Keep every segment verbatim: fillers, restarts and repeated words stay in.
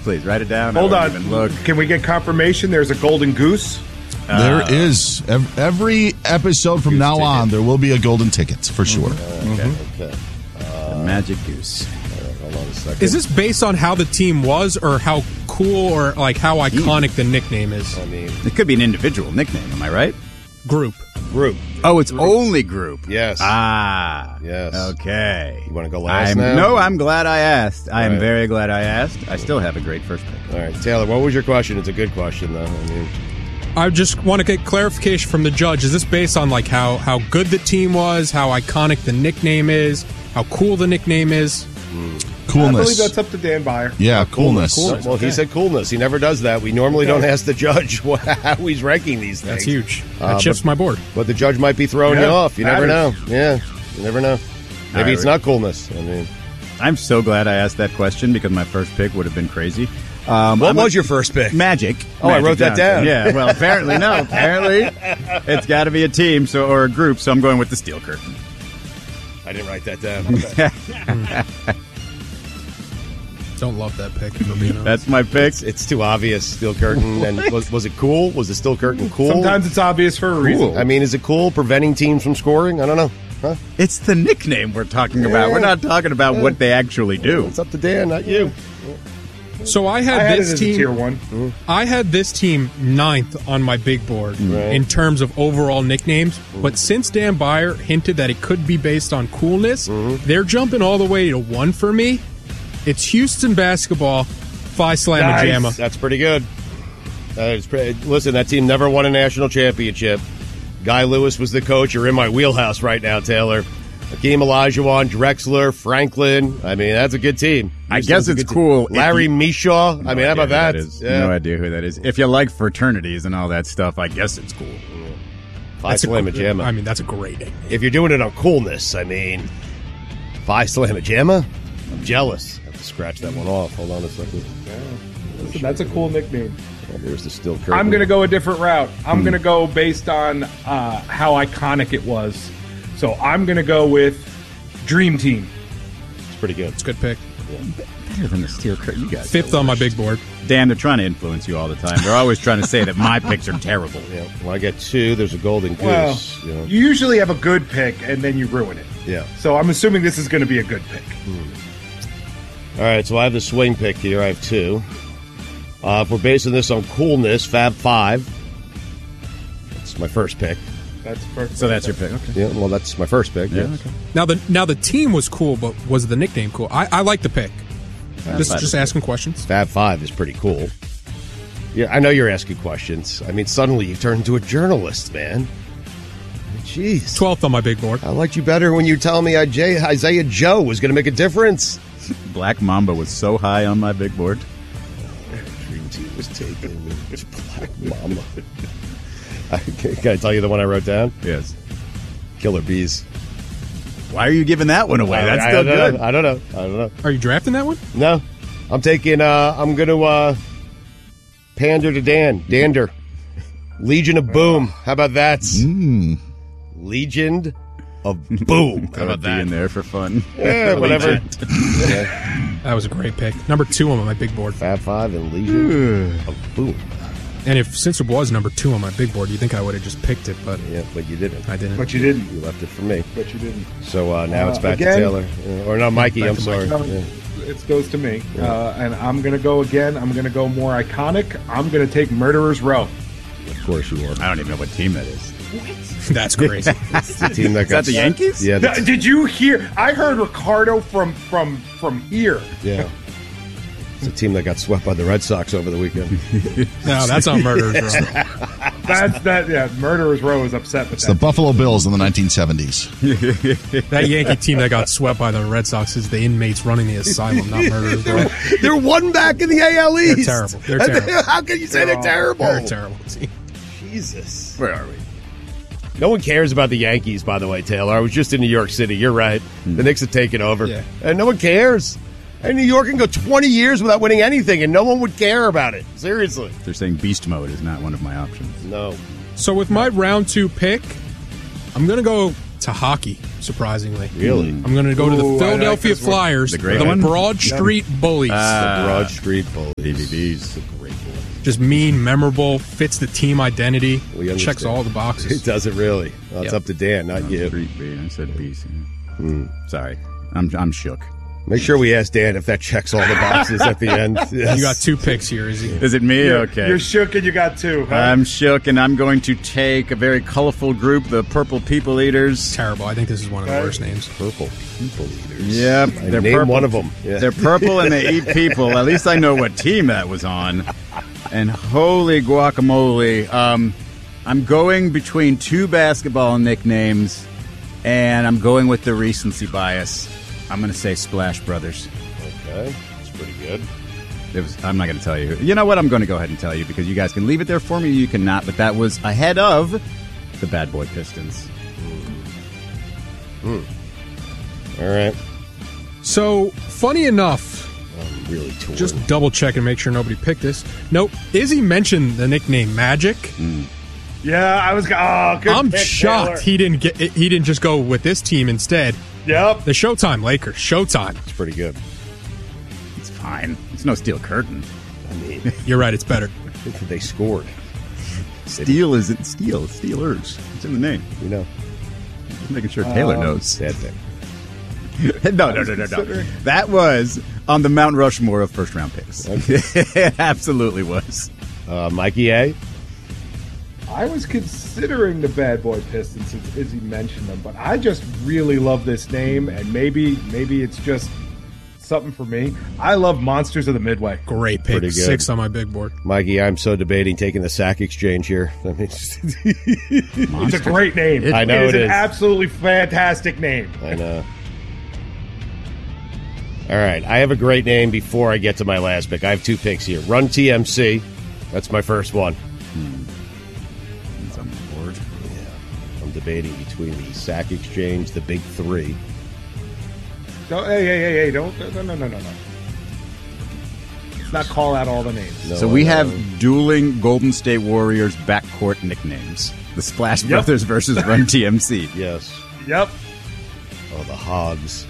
please. Write it down. Hold on. Even look. Can we get confirmation there's a golden goose? There Uh, is. Ev- Every episode from now ticket. on, there will be a golden ticket, for sure. Okay. Okay. The magic goose. Hold on a second. Is this based on how the team was, or how cool, or like how iconic the nickname is? I mean, It could be an individual nickname. Am I right? Group. group. Oh, it's only group. Yes. Ah. Yes. Okay. You want to go last I'm, now? No, I'm glad I asked. I am Right. very glad I asked. I still have a great first pick. All right, Taylor, what was your question? It's a good question, though. I mean, I just want to get clarification from the judge. Is this based on like how, how good the team was, how iconic the nickname is, how cool the nickname is? I Coolness. believe that's up to Dan Byer. yeah, coolness. Coolness. well, he said coolness. He never does that. We normally don't ask the judge how he's ranking these things. That's huge. Uh, That shifts but- my board. But the judge might be throwing Yeah, you off. You never know. matters. Yeah, you never know. Maybe right, it's we- not coolness. I mean, I'm so glad I asked that question because my first pick would have been crazy. Um, what I'm was a- your first pick? Magic. Oh, I Magic wrote that Johnson. down. Yeah, well, apparently no. Apparently, it's got to be a team so or a group. So I'm going with the Steel Curtain. I didn't write that down. Don't love that pick. if I'm being honest. That's my pick. It's, it's too obvious. Steel curtain. And was was it cool? Was the steel curtain cool? Sometimes it's obvious for a reason. Cool. I mean, is it cool preventing teams from scoring? I don't know. Huh? It's the nickname we're talking about. Yeah. We're not talking about what they actually do. It's up to Dan, not you. So I had, I had it this as team. a tier one. I had this team ninth on my big board Right. in terms of overall nicknames. But since Dan Byer hinted that it could be based on coolness, they're jumping all the way to one for me. It's Houston basketball, Phi Slamma Nice. Jamma. That's pretty good. That is pretty, listen, that team never won a national championship. Guy Lewis was the coach. You're in my wheelhouse right now, Taylor. Hakeem Olajuwon, Drexler, Franklin. I mean, that's a good team. I Houston's guess a it's good team. cool if Larry you- Mishaw. I mean, how about that? is. Yeah. No idea who that is. If you like fraternities and all that stuff, I guess it's cool. Phi That's a- Slamma Jamma. I mean, that's a great nickname. If you're doing it on coolness, I mean, Phi Slamma Jamma? I'm jealous. I have to scratch that one off. Hold on a second. Listen, that's a cool nickname. Oh, there's the steel curtain. I'm going to go a different route. I'm going to go based on uh, how iconic it was. So I'm going to go with Dream Team. It's pretty good. It's a good pick. Better than the Steel Curtain. You guys. Fifth on my big board. Dan, they're trying to influence you all the time. They're always trying to say that my picks are terrible. Yeah. When I get two, there's a golden goose. Well, you know. you usually have a good pick and then you ruin it. Yeah. So I'm assuming this is going to be a good pick. All right, so I have the swing pick here. I have two. Uh, if we're basing this on coolness, Fab Five. That's my first pick. That's perfect. So that's your pick. Okay. Yeah, well, that's my first pick. Yeah, Yeah. okay. Now the now the team was cool, but was the nickname cool? I, I like the pick. Just Five just is asking questions. Fab Five is pretty cool. Yeah, I know you're asking questions. I mean, suddenly you turned into a journalist, man. Jeez. Twelfth on my big board. I liked you better when you were telling me Isaiah Joe was going to make a difference. Black Mamba was so high on my big board. Dream Team was taken. It's Black Mama. I, can, can I tell you the one I wrote down? Yes. Killer Bees. Why are you giving that one away? That's I, still I don't good. Know. I don't know. I don't know. Are you drafting that one? No, I'm taking. Uh, I'm going to uh, pander to Dan. Dander. Legion of Boom. How about that? Mm. Legion of Boom. How about Being that? there for fun. Yeah, whatever. That was a great pick. Number two on my big board. Fab Five and Legion of Boom. And if since it was number two on my big board, you think I would have just picked it, but Yeah, but you didn't. I didn't. But you didn't. You left it for me. But you didn't. So uh, now Uh, it's back again- to Taylor. Uh, or no, Mikey. Back I'm to sorry. No, Yeah. it goes to me. Uh, and I'm going to go again. I'm going to go more iconic. I'm going to take Murderer's Row. Of course you are. I don't even know what team that is. That's crazy. It's the team that Is got that the Yankees? Yeah, Th- the, Did you hear? I heard Ricardo from from from here. yeah. It's a team that got swept by the Red Sox over the weekend. No, that's on Murderers Row. That's that. Yeah, Murderer's Row is upset with It's the that. Buffalo Bills in the nineteen seventies. That Yankee team that got swept by the Red Sox is the inmates running the asylum, not Murderers Row. They're one back in the A L They're East. terrible. They're terrible. How can you say they're, They're terrible? They're a terrible team. Jesus. Where are we? No one cares about the Yankees, by the way, Taylor. I was just in New York City. You're right. The Knicks have taken over. Yeah. And no one cares. And New York can go twenty years without winning anything, and no one would care about it. Seriously. They're saying beast mode is not one of my options. No. So with my round two pick, I'm going to go to hockey, surprisingly. Really? I'm going to go to the Ooh, I like Philadelphia this one. Flyers, The great the one? Broad Street Bullies. the Broad Street Bullies. D V Ds. Great boy. Just mean, memorable, fits the team identity, We checks understand. all the It boxes. does it really? Well, it's Yep. up to Dan, not you. Street B. I said B C. Sorry. I'm, I'm shook. Make sure we ask Dan if that checks all the boxes at the end. Yes. You got two picks here, Izzy. Is it me? Okay. You're shook and you got two. Huh? I'm shook, and I'm going to take a very colorful group, the Purple People Eaters. Terrible. I think this is one of the worst names. Purple people eaters. Yep, I they're name purple. one of them. Yeah. They're purple and they eat people. At least I know what team that was on. And holy guacamole, um, I'm going between two basketball nicknames, and I'm going with the recency bias. I'm going to say Splash Brothers. Okay, that's pretty good. It was, I'm not going to tell you. You know what? I'm going to go ahead and tell you because you guys can leave it there for me. You cannot. But that was ahead of the Bad Boy Pistons. All right. So, funny enough, I'm really torn. just double check and make sure nobody picked this. Nope. Izzy mentioned the nickname Magic. Yeah, I was. Oh, good I'm pick, shocked Taylor. he didn't get. He didn't just go with this team instead. Yep. The Showtime Lakers. Showtime. It's pretty good. It's fine. It's no steel curtain. I mean, You're right. It's better. they scored. Steel isn't steel. It's Steelers. It's in the name. You know, Just making sure Taylor knows. sad thing. no, no, no, no, no. That was on the Mount Rushmore of first round picks. It absolutely was. Uh, Mikey A. I was considering the Bad Boy Pistons since Izzy mentioned them, but I just really love this name, and maybe maybe it's just something for me. I love Monsters of the Midway. Great pick. Pretty good. Six on my big board. Mikey, I'm so debating taking the sack exchange here. I mean, It's a great name. It- I know it is it an is. absolutely fantastic name. I know. All right, I have a great name before I get to my last pick. I have two picks here. Run T M C. That's my first one. It's on the board. I'm debating between the sack exchange, the big three. Don't, hey, hey, hey, hey! Don't, no, no, no, no, no. Let's not call out all the names. No, So we I have know. dueling Golden State Warriors backcourt nicknames. The Splash Brothers versus Run T M C. Yes. Yep. Oh, the Hogs.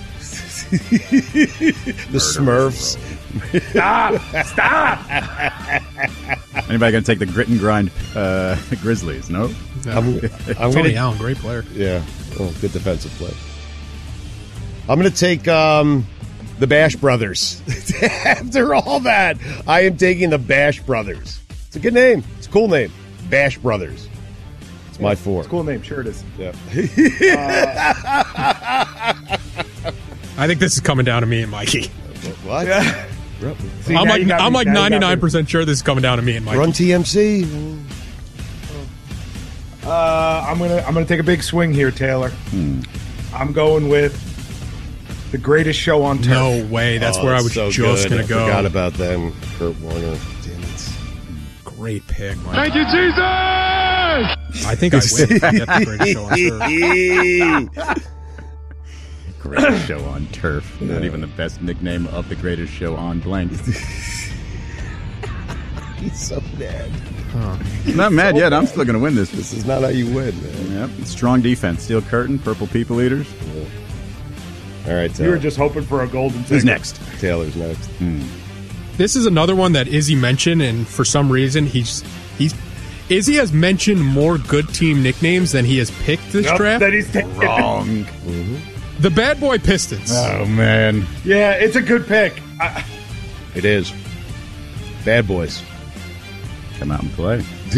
the Smurfs. Stop! Stop! Anybody going to take the grit and grind uh, Grizzlies? No? No. I'm, I'm Tony gonna, Allen, great player. yeah. Oh, good defensive play. I'm going to take um, the Bash Brothers. After all that, I am taking the Bash Brothers. It's a good name. It's a cool name. Bash Brothers. It's my four. It's a cool name. Sure it is. Yeah. I think this is coming down to me and Mikey. What? Yeah. See, I'm now like you got I'm me- like now you got me. ninety-nine percent sure this is coming down to me and Mikey. Run T M C. Uh, I'm gonna I'm gonna take a big swing here, Taylor. I'm going with the greatest show on turf. No way. That's Oh, where I was so just good. going I to go. forgot about them. Kurt Warner. Damn it. Great pick, Mike. Thank you, Jesus. I think I win. if I get the greatest show on turf. Greatest show on turf. Not even the best nickname of the greatest show on blank. He's so mad. Not mad yet. I'm still going to win this. This is not how you win, man. Yep. Strong defense. Steel curtain. Purple people eaters. All right, You Taylor. were just hoping for a golden ticket. Who's next? Taylor's next. This is another one that Izzy mentioned, and for some reason he's he's Izzy has mentioned more good team nicknames than he has picked this Nope, draft. that he's taking. Wrong. The Bad Boy Pistons. Oh, man. Yeah, it's a good pick. I, It is. Bad Boys. Come out and play.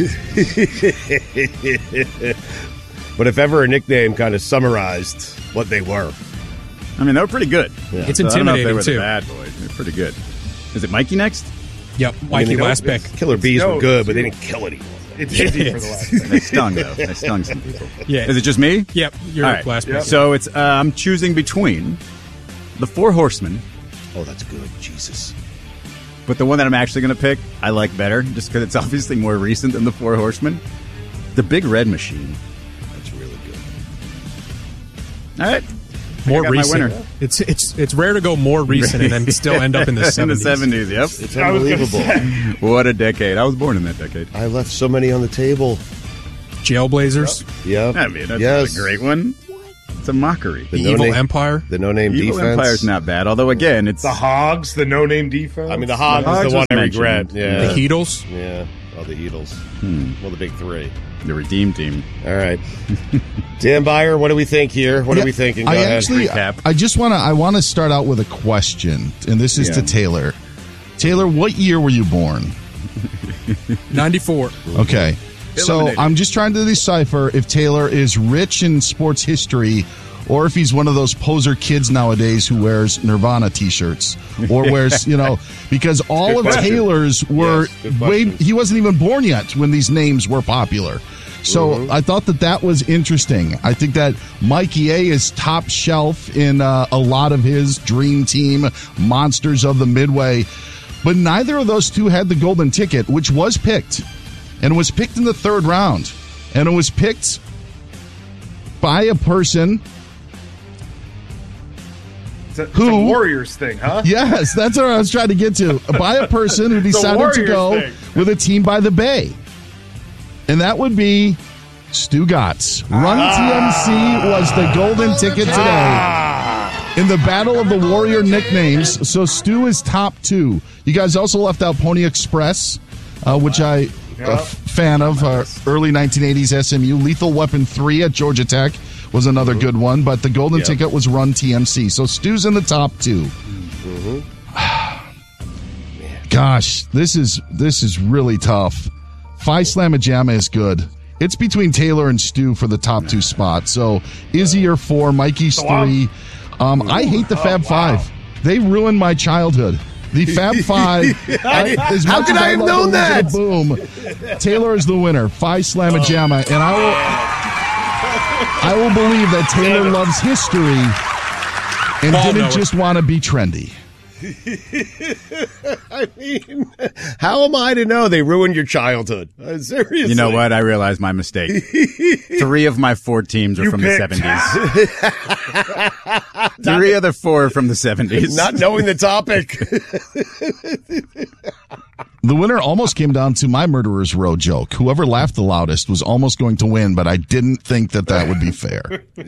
But if ever a nickname kind of summarized what they were. I mean, they were pretty good. It's So I don't know if they intimidating were too. the bad boys. They're pretty good. Is it Mikey next? Yep, I mean, Mikey they last don't- pick. Killer Bees No, were good, but they didn't kill anyone. it's easy for the last pick. They stung, though. They stung some people. Yeah. Is it just me? Yep, you're All right. last pick. Yep. So it's uh, I'm choosing between the Four Horsemen, Oh, that's good. Jesus. but the one that I'm actually going to pick, I like better, just because it's obviously more recent than the Four Horsemen. The Big Red Machine. That's really good. All right. More I got my recent. winner. It's it's it's rare to go more recent and then still end up in the in the seventies. seventies, yep. It's I was gonna unbelievable. What a decade. I was born in that decade. I left so many on the table. Jailblazers. Yep. I mean, that's yes. a great one. It's a mockery. The The no Evil name- Empire. The no-name Evil defense. Empire's not bad, although again, it's The Hogs, the no-name defense. I mean, the Hogs, Hogs is the one was I mentioned. regret. Yeah. The Heatles. Yeah. Oh, the Heatles. Hmm. Well, the big three. the Redeem Team. All right. Dan Byer, what do we think here? What Yeah, are we thinking? Go I ahead. actually, recap. I just want to, I want to start out with a question, and this is Yeah. to Taylor. Taylor, what year were you born? ninety-four. Okay. So Eliminated. I'm just trying to decipher if Taylor is rich in sports history or if he's one of those poser kids nowadays who wears Nirvana t-shirts or wears, you know, because all Good of question. Taylor's were Yes, good way, question. he wasn't even born yet when these names were popular. So Mm-hmm. I thought that that was interesting. I think that Mikey A is top shelf in uh, a lot of his dream team monsters of the Midway, but neither of those two had the golden ticket, which was picked. And it was picked in the third round. And it was picked by a person. It's a, it's Who? a Warriors thing, huh? Yes, that's what I was trying to get to. By a person who decided to Warriors go thing. with a team by the Bay. And that would be Stu Gatz. Run T M C was the golden ticket today in the battle of the Warrior nicknames. So Stu is top two. You guys also left out Pony Express, uh, which I a f- fan of. Uh, early nineteen eighties S M U. Lethal Weapon three at Georgia Tech was another good one. But the golden Yep. ticket was Run T M C. So Stu's in the top two. Gosh, this is this is really tough. Phi Slamma Jamma is good. It's between Taylor and Stu for the top two spots. So Izzy are four, Mikey's three. Um, I hate the Fab Five. They ruined my childhood. The Fab Five. I, as How much could as I have love known the that? Boom. Taylor is the winner. Phi Slamma Jamma, and I will. I will believe that Taylor loves history and Paul didn't Noah. just want to be trendy. I mean, how am I to know they ruined your childhood? Uh, seriously. You know what? I realized my mistake. Three of my four teams are You from picked. the seventies. Three of the four are from the seventies. Not knowing the topic. The winner almost came down to my Murderer's Row joke. Whoever laughed the loudest was almost going to win, but I didn't think that that would be fair.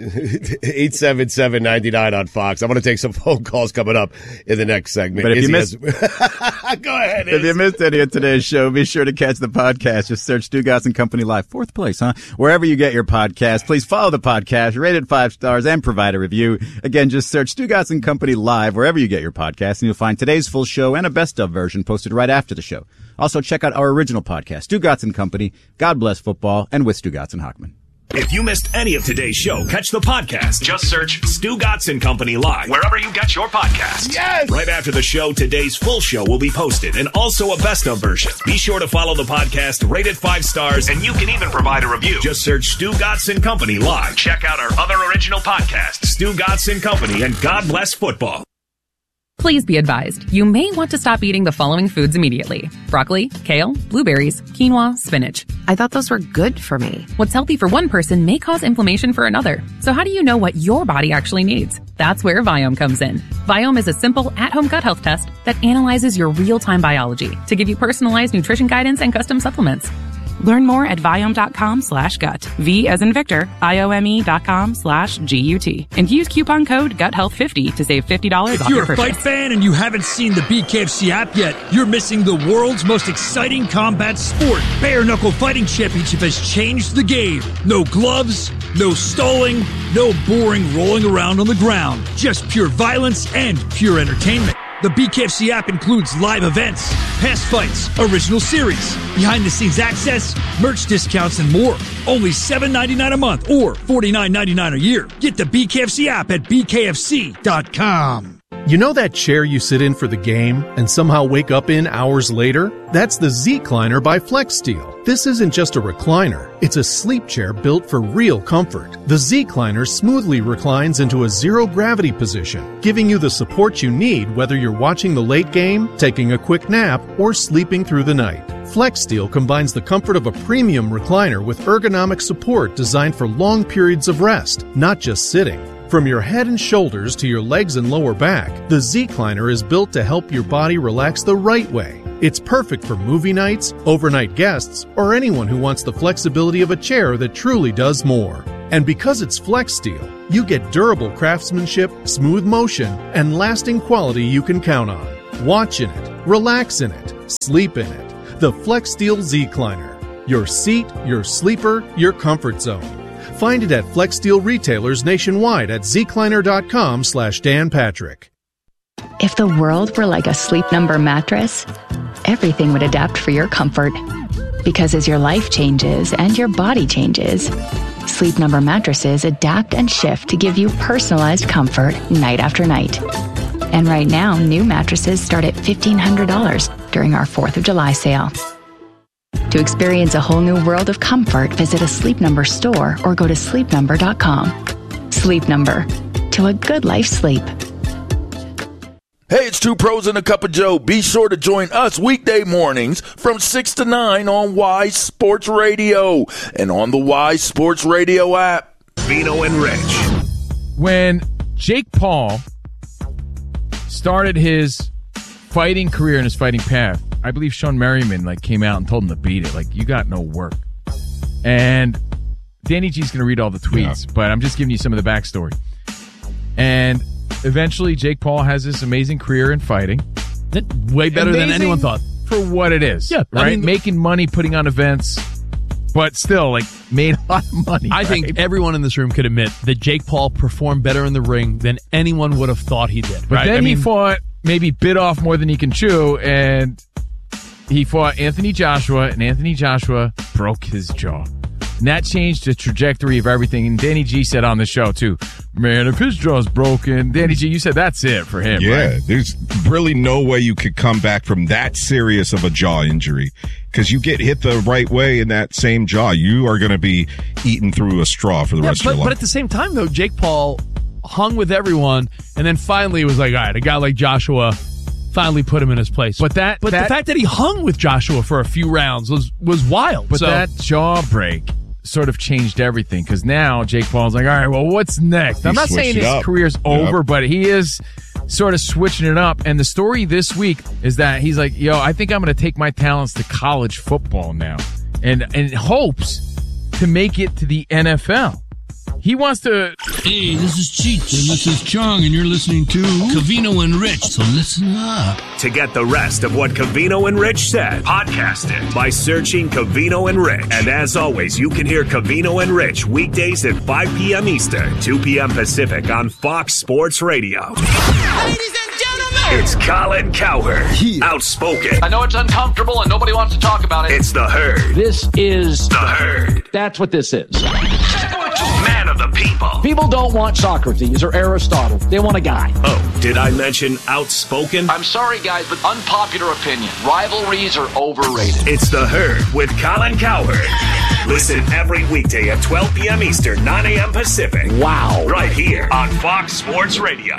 eight seven seven, nine nine on Fox. I'm going to take some phone calls coming up in the next segment. But if you Izzy has- Go ahead. If you Iz. missed any of today's show, be sure to catch the podcast. Just search Stu Gatz and Company Live. Fourth place, huh? Wherever you get your podcast, please follow the podcast, rate it five stars, and provide a review. Again, just search Stu Gatz and Company Live wherever you get your podcast, and you'll find today's full show and a best of version posted right after the show. Also, check out our original podcast, Stu Gatz and Company, God Bless Football, and with Stu Gatz and Hockman. If you missed any of today's show, catch the podcast. Just search Stu Gatz and Company Live wherever you get your podcast. Yes! Right after the show, today's full show will be posted and also a best of version. Be sure to follow the podcast, rate it five stars, and you can even provide a review. Just search Stu Gatz and Company Live. Check out our other original podcasts, Stu Gatz and Company and God Bless Football. Please be advised, you may want to stop eating the following foods immediately. Broccoli, kale, blueberries, quinoa, spinach. I thought those were good for me. What's healthy for one person may cause inflammation for another. So how do you know what your body actually needs? That's where Viome comes in. Viome is a simple at-home gut health test that analyzes your real-time biology to give you personalized nutrition guidance and custom supplements. Learn more at Viome.com slash gut. V as in Victor, I-O-M-E dot com slash G-U-T. And use coupon code gut health fifty to save fifty dollars If off you're your a purchase. fight fan and you haven't seen the B K F C app yet, you're missing the world's most exciting combat sport. Bare Knuckle Fighting Championship has changed the game. No gloves, no stalling, no boring rolling around on the ground. Just pure violence and pure entertainment. The B K F C app includes live events, past fights, original series, behind-the-scenes access, merch discounts, and more. Only seven ninety-nine a month or forty-nine ninety-nine a year. Get the B K F C app at B K F C dot com. You know that chair you sit in for the game and somehow wake up in hours later? That's the Z-Cliner by FlexSteel. This isn't just a recliner. It's a sleep chair built for real comfort. The Z-Cliner smoothly reclines into a zero-gravity position, giving you the support you need whether you're watching the late game, taking a quick nap, or sleeping through the night. FlexSteel combines the comfort of a premium recliner with ergonomic support designed for long periods of rest, not just sitting. From your head and shoulders to your legs and lower back, the Z-Cliner is built to help your body relax the right way. It's perfect for movie nights, overnight guests, or anyone who wants the flexibility of a chair that truly does more. And because it's FlexSteel, You get durable craftsmanship, smooth motion, and lasting quality you can count on. Watch in it, relax in it, sleep in it. The FlexSteel Z-Cliner. Your seat, your sleeper, your comfort zone. Find it at FlexSteel retailers nationwide at zcliner.com slash Dan Patrick. If the world were like a Sleep Number mattress, everything would adapt for your comfort. Because as your life changes and your body changes, Sleep Number mattresses adapt and shift to give you personalized comfort night after night. And right now, new mattresses start at fifteen hundred dollars during our fourth of July sale. To experience a whole new world of comfort, visit a Sleep Number store or go to sleep number dot com. Sleep Number. To a good life sleep. Hey, it's Two Pros and a Cup of Joe. Be sure to join us weekday mornings from six to nine on Y Sports Radio and on the Y Sports Radio app. Vino and Rich. When Jake Paul started his fighting career and his fighting path, I believe Sean Merriman like came out and told him to beat it. Like, you got no work. And Danny G's going to read all the tweets, yeah. but I'm just giving you some of the backstory. And eventually, Jake Paul has this amazing career in fighting. Way better amazing than anyone thought. For what it is. Yeah, right? I mean, making money, putting on events, but still, like, made a lot of money. I right? think everyone in this room could admit that Jake Paul performed better in the ring than anyone would have thought he did. But right? then I he mean, fought, maybe bit off more than he can chew, and he fought Anthony Joshua, and Anthony Joshua broke his jaw. And that changed the trajectory of everything. And Danny G said on the show, too, man, if his jaw's broken, Danny G, you said that's it for him, Yeah, right? There's really no way you could come back from that serious of a jaw injury. Because you get hit the right way in that same jaw, you are going to be eaten through a straw for the yeah, rest but, of your but life. at the same time, though, Jake Paul hung with everyone, and then finally was like, all right, a guy like Joshua finally put him in his place. But that, but that, the fact that he hung with Joshua for a few rounds was was wild. But so, that jaw break sort of changed everything, because now Jake Paul's like, all right, well, what's next? He I'm not saying his up. career's Yep. over, but he is sort of switching it up. And the story this week is that he's like, yo, I think I'm going to take my talents to college football now, and and hopes to make it to the N F L. He wants to... Hey, this is Cheech, and this is Chong, and you're listening to Covino and Rich, so listen up. To get the rest of what Covino and Rich said, podcast it by searching Covino and Rich. And as always, you can hear Covino and Rich weekdays at five p.m. Eastern, two p.m. Pacific on Fox Sports Radio. Ladies and gentlemen, it's Colin Cowherd, outspoken. I know it's uncomfortable and nobody wants to talk about it. It's the Herd. This is the Herd. That's what this is. Man of the people. People don't want Socrates or Aristotle. They want a guy. Oh, did I mention outspoken? I'm sorry, guys, but unpopular opinion. Rivalries are overrated. It's the Herd with Colin Cowherd. Listen every weekday at twelve p.m. Eastern, nine a.m. Pacific. Wow. Right here on Fox Sports Radio.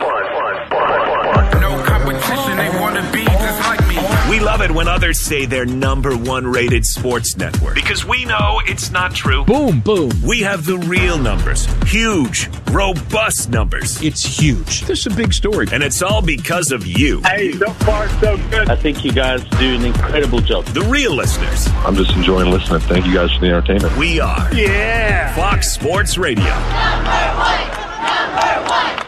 no competition, they want to be just like me. We love it when others say they're number one rated sports network, because we know it's not true. Boom, boom. We have the real numbers. Huge, robust numbers. It's huge. This is a big story. And it's all because of you. Hey, so far so good. I think you guys do an incredible job. The real listeners. I'm just enjoying listening. Thank you guys for the entertainment. We are. Yeah. Fox Sports Radio. Number one, number one.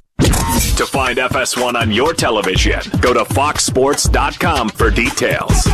To find F S one on your television, go to fox sports dot com for details.